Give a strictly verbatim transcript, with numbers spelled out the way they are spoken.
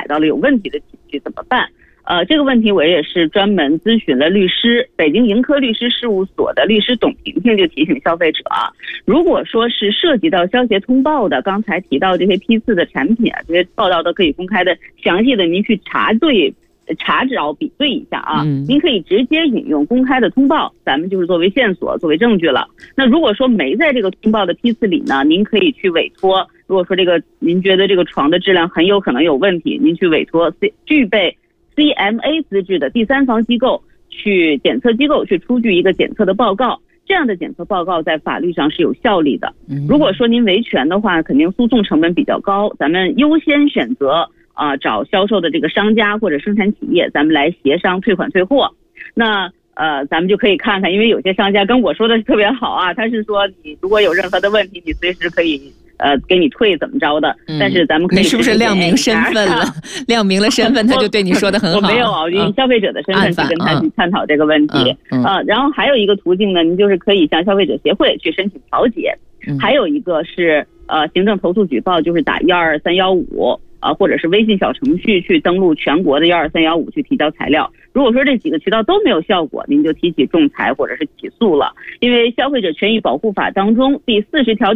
买到了有问题的体系怎么办？呃，这个问题我也是专门咨询了律师，北京盈科律师事务所的律师董婷婷就提醒消费者啊，如果说是涉及到消协通报的，刚才提到这些批次的产品啊，这些报道都可以公开的详细的您去查对。查找比对一下啊， 嗯， 您可以直接引用公开的通报，咱们就是作为线索、作为证据了。那如果说没在这个通报的批次里呢，您可以去委托。如果说这个您觉得这个床的质量很有可能有问题，您去委托 C 具备 C M A 资质的第三方机构去检测机构去出具一个检测的报告。这样的检测报告在法律上是有效力的。如果说您维权的话，肯定诉讼成本比较高，咱们优先选择。啊、呃，找销售的这个商家或者生产企业，咱们来协商退款退货。那呃，咱们就可以看看，因为有些商家跟我说的特别好啊，他是说你如果有任何的问题，你随时可以呃给你退怎么着的。嗯、但是咱们可以你是不是亮明身份了？亮明了身份，他就对你说的很好。 我没有啊，我以消费者的身份去跟他去探讨这个问题啊、嗯嗯呃。然后还有一个途径呢，您就是可以向消费者协会去申请调解。嗯、还有一个是呃行政投诉举报，就是打幺二三幺五。啊，或者是微信小程序去登录全国的幺二三幺五去提交材料。如果说这几个渠道都没有效果，您就提起仲裁或者是起诉了。因为消费者权益保护法当中第四十条